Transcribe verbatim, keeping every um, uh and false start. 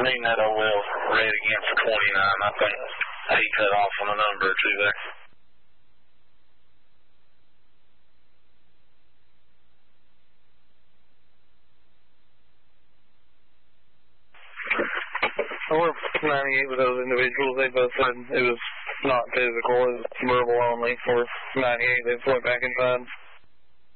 needing that O L read again for twenty-nine. I think he cut off on a number or two there. I worked ninety-eight with those individuals. They both said it was not physical. It was verbal only for ninety-eight. They went back inside.